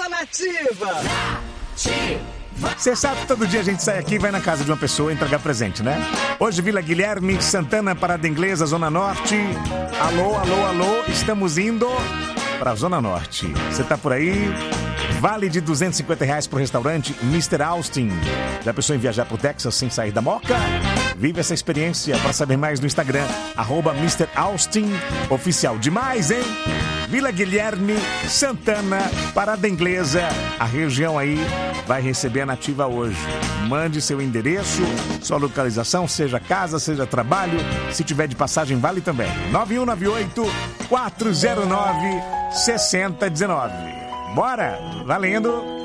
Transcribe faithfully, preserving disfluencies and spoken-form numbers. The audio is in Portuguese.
na Nativa. Você sabe que todo dia a gente sai aqui e vai na casa de uma pessoa entregar presente, né? Hoje, Vila Guilherme, Santana, Parada Inglesa, Zona Norte. Alô, alô, alô, estamos indo pra Zona Norte. Você tá por aí? Vale de duzentos e cinquenta reais pro restaurante mister Austin. Já pensou em viajar pro Texas sem sair da Moca? Vive essa experiência. Para saber mais no Instagram, arroba mister Austin Oficial. Demais, hein? Vila Guilherme, Santana, Parada Inglesa. A região aí vai receber a Nativa hoje. Mande seu endereço, sua localização, seja casa, seja trabalho. Se tiver de passagem, vale também. nove um nove oito, quatro zero nove, seis zero um nove. Bora! Valendo!